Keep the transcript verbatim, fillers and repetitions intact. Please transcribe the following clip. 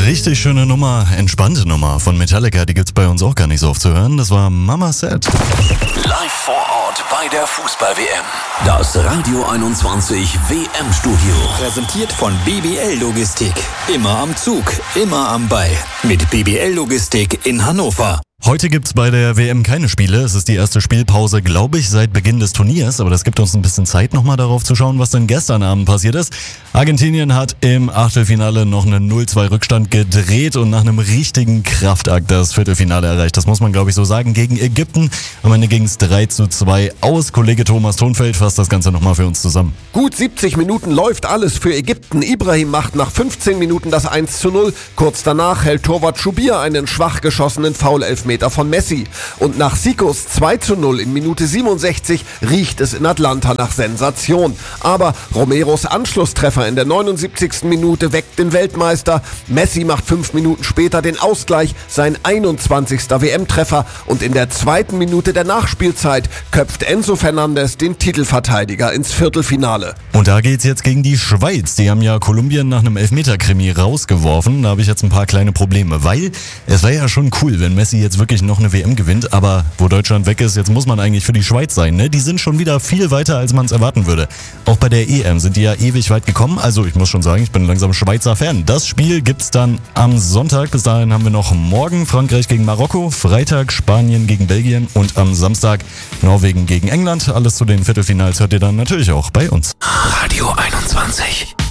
Richtig schöne Nummer, entspannte Nummer von Metallica, die gibt's bei uns auch gar nicht so oft zu hören. Das war Mama Said. Live vor Ort bei der Fußball-W M. Das Radio einundzwanzig W M-Studio. Präsentiert von B B L Logistik. Immer am Zug, immer am Ball. Mit B B L Logistik in Hannover. Heute gibt's bei der W M keine Spiele. Es ist die erste Spielpause, glaube ich, seit Beginn des Turniers. Aber das gibt uns ein bisschen Zeit, nochmal darauf zu schauen, was denn gestern Abend passiert ist. Argentinien hat im Achtelfinale noch einen null zwei Rückstand gedreht und nach einem richtigen Kraftakt das Viertelfinale erreicht. Das muss man, glaube ich, so sagen, gegen Ägypten. Am Ende ging's drei zu zwei aus. Kollege Thomas Thonfeld fasst das Ganze nochmal für uns zusammen. Gut siebzig Minuten läuft alles für Ägypten. Ibrahim macht nach fünfzehn Minuten das eins zu null. Kurz danach hält Torwart Schubir einen schwach geschossenen Foul-Elfmeter von Messi. Und nach Sikos zwei zu null in Minute siebenundsechzig riecht es in Atlanta nach Sensation. Aber Romeros Anschlusstreffer in der neunundsiebzigsten Minute weckt den Weltmeister. Messi macht fünf Minuten später den Ausgleich, sein einundzwanzigster W M-Treffer. Und in der zweiten Minute der Nachspielzeit köpft Enzo Fernandes den Titelverteidiger ins Viertelfinale. Und da geht's jetzt gegen die Schweiz. Die haben ja Kolumbien nach einem Elfmeter-Krimi rausgeworfen. Da habe ich jetzt ein paar kleine Probleme, weil es wäre ja schon cool, wenn Messi jetzt wirklich noch eine W M gewinnt. Aber wo Deutschland weg ist, jetzt muss man eigentlich für die Schweiz sein, ne? Die sind schon wieder viel weiter, als man es erwarten würde. Auch bei der E M sind die ja ewig weit gekommen. Also ich muss schon sagen, ich bin langsam Schweizer Fan. Das Spiel gibt's dann am Sonntag. Bis dahin haben wir noch morgen Frankreich gegen Marokko, Freitag Spanien gegen Belgien und am Samstag Norwegen gegen England. Alles zu den Viertelfinals hört ihr dann natürlich auch bei uns. Radio einundzwanzig.